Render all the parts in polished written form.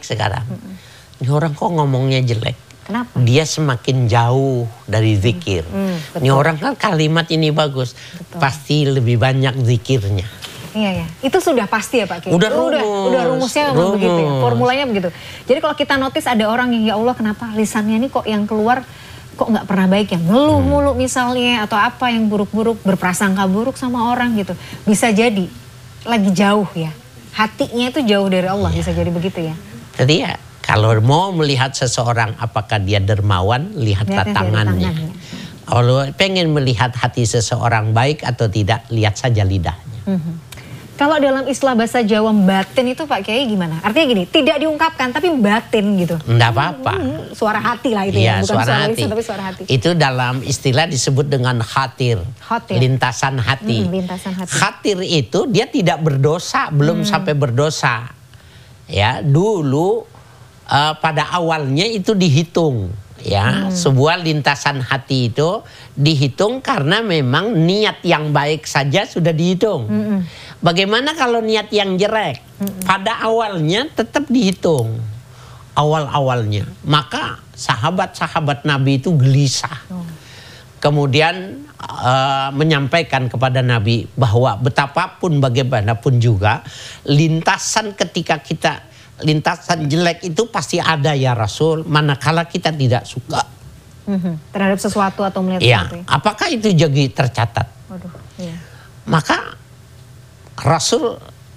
sekarang. Ini orang kok ngomongnya jelek. Kenapa? Dia semakin jauh dari zikir. Ini orang kan kalimat ini bagus. Betul. Pasti lebih banyak zikirnya. Iya ya, itu sudah pasti ya Pak Kiai. Udah rumusnya memang begitu ya, formulanya begitu. Jadi kalau kita notice ada orang yang ya Allah kenapa lisannya ini kok yang keluar kok nggak pernah baik ya, ngeluh mulu misalnya atau apa yang buruk-buruk, berprasangka buruk sama orang gitu. Bisa jadi lagi jauh ya, hatinya itu jauh dari Allah, bisa jadi begitu ya. Jadi ya kalau mau melihat seseorang apakah dia dermawan, lihatlah tangannya. Kalau pengen melihat hati seseorang baik atau tidak, lihat saja lidahnya. Kalau dalam istilah bahasa Jawa batin itu Pak Kiai gimana? Artinya gini, tidak diungkapkan tapi batin gitu. Enggak apa-apa. Suara hati lah itu ya, bukan suara lisan tapi suara hati. Itu dalam istilah disebut dengan khatir. Lintasan hati. Lintasan hati. Khatir itu dia tidak berdosa, belum sampai berdosa. Ya, dulu pada awalnya itu dihitung. Ya, sebuah lintasan hati itu dihitung karena memang niat yang baik saja sudah dihitung. Bagaimana kalau niat yang jelek? Pada awalnya tetap dihitung. Awal-awalnya. Maka sahabat-sahabat Nabi itu gelisah. Kemudian menyampaikan kepada Nabi bahwa betapapun bagaimanapun juga lintasan ketika kita lintasan jelek itu pasti ada ya Rasul, manakala kita tidak suka terhadap sesuatu atau melihat sesuatu ya. Apakah itu jadi tercatat? Waduh, iya. Maka Rasul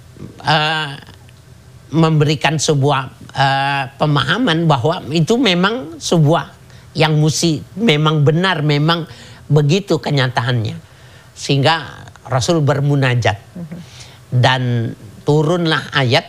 memberikan sebuah pemahaman bahwa itu memang sebuah yang memang benar, memang begitu kenyataannya. Sehingga Rasul bermunajat dan turunlah ayat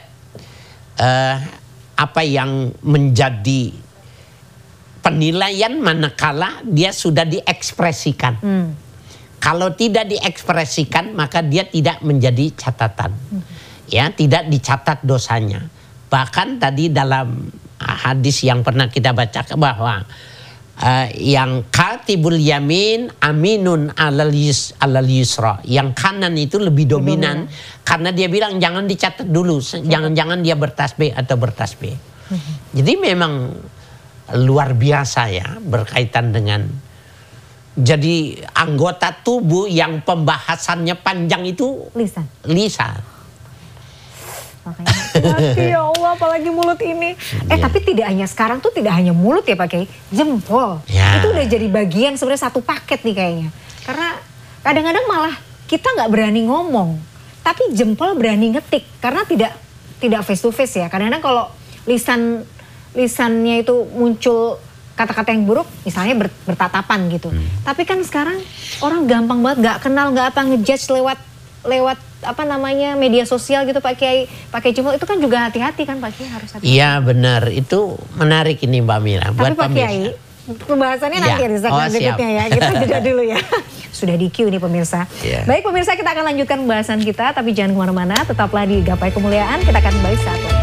apa yang menjadi penilaian manakala dia sudah diekspresikan. Kalau tidak diekspresikan maka dia tidak menjadi catatan. Ya, tidak dicatat dosanya. Bahkan tadi dalam hadis yang pernah kita baca bahwa yang katibul yamin aminun alal yusra. Yang kanan itu lebih dominan karena dia bilang jangan dicatat dulu, jangan-jangan dia bertasbih atau bertasbih. Jadi memang luar biasa ya berkaitan dengan jadi anggota tubuh yang pembahasannya panjang itu lisan. Makanya hati ya Allah apalagi mulut ini. Tapi tidak hanya sekarang tuh tidak hanya mulut ya Pak Kiai, jempol. Itu udah jadi bagian sebenarnya satu paket nih kayaknya. Karena kadang-kadang malah kita nggak berani ngomong, tapi jempol berani ngetik karena tidak face to face ya. Kadang-kadang kalau lisannya itu muncul kata-kata yang buruk, misalnya bertatapan gitu. Tapi kan sekarang orang gampang banget nggak kenal nggak apa ngejudge lewat apa namanya media sosial gitu Pak Kiai, pakai jempol itu kan juga hati-hati kan Pak Kiai, harus hati-hati. Iya benar, itu menarik ini Mbak Mira. Tapi Pak Kiai, pembahasannya nanti di segmen berikutnya ya, kita jeda dulu ya. Sudah di queue nih pemirsa. Baik pemirsa, kita akan lanjutkan pembahasan kita, tapi jangan kemana-mana, tetaplah di Gapai Kemuliaan, kita akan kembali saat lagi.